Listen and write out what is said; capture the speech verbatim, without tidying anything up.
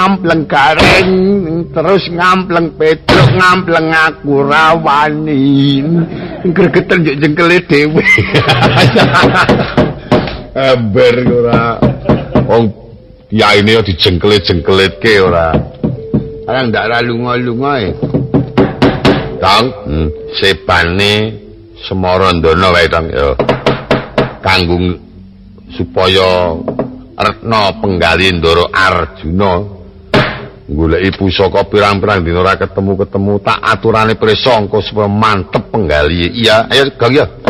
ngampleng garing terus ngampleng Petruk ngampleng aku rawani gregeten yo jengkele dhewe ember ora wong yaine yo dijengkelit-jengkelitke ora ana ndak ra lunga-lunga e Tang hmm. sepane Semarandana wae Tang yo kanggo supaya Retna penggali Ndara Arjuna goleki pusaka pirang-pirang dina ora ketemu-ketemu tak aturane presangka supaya mantep penggali. Iya, ayo Gang ya.